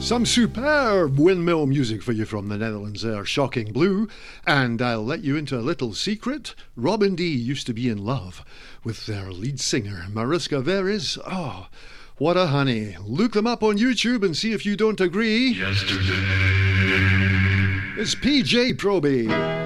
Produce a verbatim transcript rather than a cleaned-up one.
Some superb windmill music for you from the Netherlands there, Shocking Blue. And I'll let you into a little secret. Robin D used to be in love with their lead singer, Mariska Veres. Oh, what a honey. Look them up on YouTube and see if you don't agree. Yesterday. It's P J Proby.